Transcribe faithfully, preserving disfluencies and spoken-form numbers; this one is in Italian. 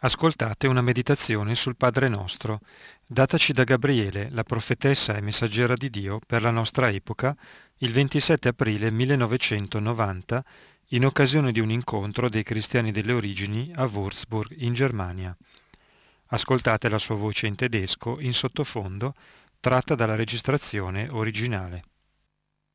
Ascoltate una meditazione sul Padre Nostro, dataci da Gabriele, la profetessa e messaggera di Dio per la nostra epoca, il ventisette aprile millenovecentonovanta, in occasione di un incontro dei cristiani delle origini a Würzburg, in Germania. Ascoltate la sua voce in tedesco in sottofondo, tratta dalla registrazione originale.